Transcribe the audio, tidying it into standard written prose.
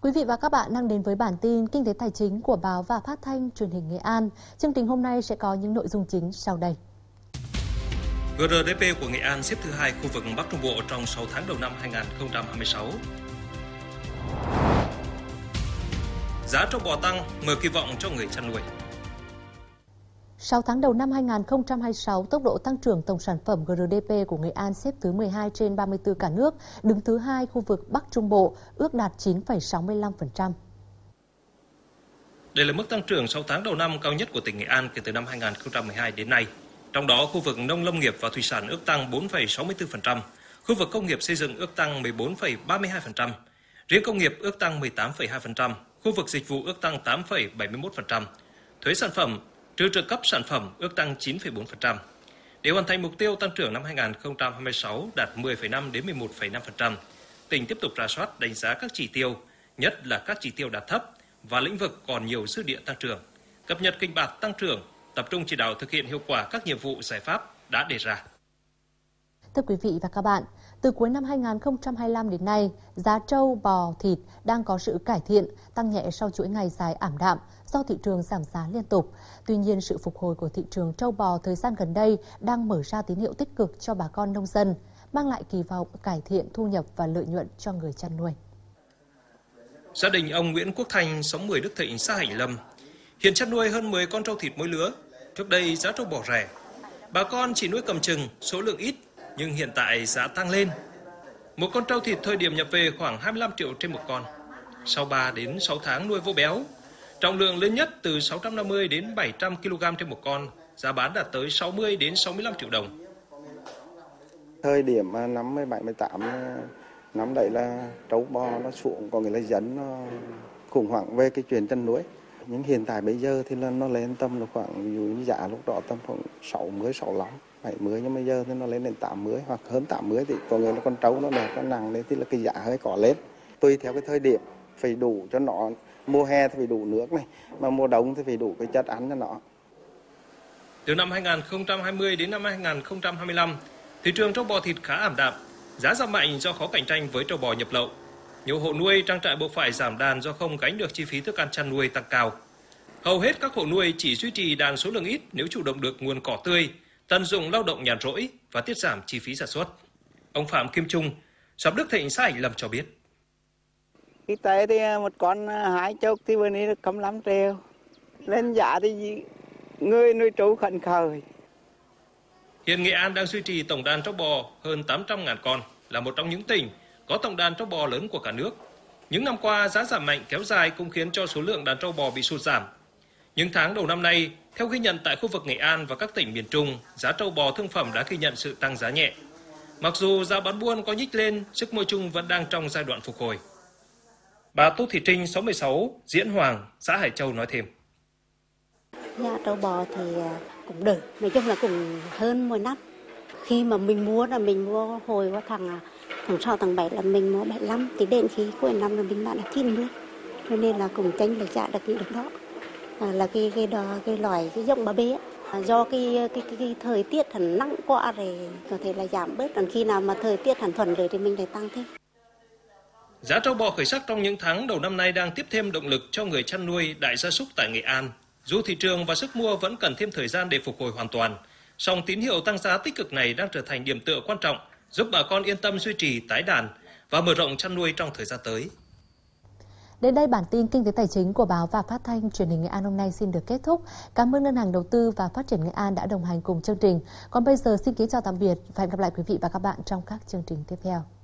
Quý vị và các bạn đang đến với bản tin Kinh tế Tài chính của Báo và Phát thanh Truyền hình Nghệ An. Chương trình hôm nay sẽ có những nội dung chính sau đây. GRDP của Nghệ An xếp thứ 2 khu vực Bắc Trung Bộ trong 6 tháng đầu năm 2026. Giá trâu bò tăng, mở kỳ vọng cho người chăn nuôi. 6 tháng đầu năm 2026, tốc độ tăng trưởng tổng sản phẩm GRDP của Nghệ An xếp thứ 12 trên 34 cả nước, đứng thứ 2 khu vực Bắc Trung Bộ, ước đạt 9,65%. Đây là mức tăng trưởng 6 tháng đầu năm cao nhất của tỉnh Nghệ An kể từ năm 2012 đến nay. Trong đó, khu vực nông lâm nghiệp và thủy sản ước tăng 4,64%, khu vực công nghiệp xây dựng ước tăng 14,32%, riêng công nghiệp ước tăng 18,2%, khu vực dịch vụ ước tăng 8,71%, thuế sản phẩm trừ trợ cấp sản phẩm ước tăng 9,4%. Để hoàn thành mục tiêu tăng trưởng năm 2026 đạt 10,5 đến 11,5%, tỉnh tiếp tục rà soát đánh giá các chỉ tiêu, nhất là các chỉ tiêu đạt thấp và lĩnh vực còn nhiều dư địa tăng trưởng, cập nhật kịch bản tăng trưởng, tập trung chỉ đạo thực hiện hiệu quả các nhiệm vụ giải pháp đã đề ra. Thưa quý vị và các bạn, từ cuối năm 2025 đến nay, giá trâu, bò, thịt đang có sự cải thiện, tăng nhẹ sau chuỗi ngày dài ảm đạm do thị trường giảm giá liên tục. Tuy nhiên, sự phục hồi của thị trường trâu bò thời gian gần đây đang mở ra tín hiệu tích cực cho bà con nông dân, mang lại kỳ vọng cải thiện thu nhập và lợi nhuận cho người chăn nuôi. Gia đình ông Nguyễn Quốc Thanh, xóm 10 Đức Thịnh, xã Hành Lâm, hiện chăn nuôi hơn 10 con trâu thịt mỗi lứa. Trước đây giá trâu bò rẻ, bà con chỉ nuôi cầm chừng, số lượng ít, nhưng hiện tại giá tăng lên. Một con trâu thịt thời điểm nhập về khoảng 25 triệu trên một con. Sau 3 đến 6 tháng nuôi vô béo, trọng lượng lớn nhất từ 650 đến 700 kg trên một con, giá bán đạt tới 60 đến 65 triệu đồng. Thời điểm năm 17, 18 năm đấy là trâu bò nó xuống, có nghĩa là dân nó khủng hoảng về cái chuyện chăn nuôi. Nhưng hiện tại bây giờ thì là nó lên tầm là khoảng, ví dụ như giá lúc đó tầm khoảng 60, 65, 70, nhưng bây giờ thì nó lên đến 80 hoặc hơn 80 thì có nghĩa là con trâu nó đẹp, nó nặng lên thì là cái giá hơi có lên. Tùy theo cái thời điểm phải đủ cho nó, mùa hè thì phải đủ nước này, mà mùa đông thì phải đủ cái chất ăn cho nó. Từ năm 2020 đến năm 2025, thị trường trâu bò thịt khá ảm đạm, giá giảm mạnh do khó cạnh tranh với trâu bò nhập lậu. Nhiều hộ nuôi trang trại buộc phải giảm đàn do không gánh được chi phí thức ăn chăn nuôi tăng cao. Hầu hết các hộ nuôi chỉ duy trì đàn số lượng ít nếu chủ động được nguồn cỏ tươi, tận dụng lao động nhàn rỗi và tiết giảm chi phí sản xuất. Ông Phạm Kim Trung, xóm Đức Thịnh, xã Hành Lâm cho biết. Cái tệ thì một con 2 chục thì bữa nay được 15 triệu. Lên giá thì người nuôi trâu khẩn khởi. Hiện Nghệ An đang duy trì tổng đàn trâu bò hơn 800.000 con, là một trong những tỉnh có tổng đàn trâu bò lớn của cả nước. Những năm qua, giá giảm mạnh kéo dài cũng khiến cho số lượng đàn trâu bò bị sụt giảm. Những tháng đầu năm nay, theo ghi nhận tại khu vực Nghệ An và các tỉnh miền Trung, giá trâu bò thương phẩm đã ghi nhận sự tăng giá nhẹ. Mặc dù giá bán buôn có nhích lên, sức mua chung vẫn đang trong giai đoạn phục hồi. Bà Tô Thị Trinh, xóm 16, Diễn Hoàng, xã Hải Châu nói thêm. Giá trâu bò thì cũng được, nói chung là cũng hơn mỗi năm. Khi mà mình mua là mình mua hồi vào tháng 6, tháng 7 là mình mua 75, thì đến khi cuối năm là mình bán là 90. Cho nên là cũng tranh lệch giá được đó. Là cái loại cái giống bà bê do cái thời tiết hẳn nắng quá rồi có thể là giảm bớt, còn khi nào mà thời tiết hẳn thuận lợi thì mình lại tăng thêm. Giá trâu bò khởi sắc trong những tháng đầu năm nay đang tiếp thêm động lực cho người chăn nuôi đại gia súc tại Nghệ An. Dù thị trường và sức mua vẫn cần thêm thời gian để phục hồi hoàn toàn, song tín hiệu tăng giá tích cực này đang trở thành điểm tựa quan trọng giúp bà con yên tâm duy trì tái đàn và mở rộng chăn nuôi trong thời gian tới. Đến đây bản tin Kinh tế Tài chính của Báo và Phát thanh Truyền hình Nghệ An hôm nay xin được kết thúc. Cảm ơn Ngân hàng Đầu tư và Phát triển Nghệ An đã đồng hành cùng chương trình. Còn bây giờ xin kính chào tạm biệt và hẹn gặp lại quý vị và các bạn trong các chương trình tiếp theo.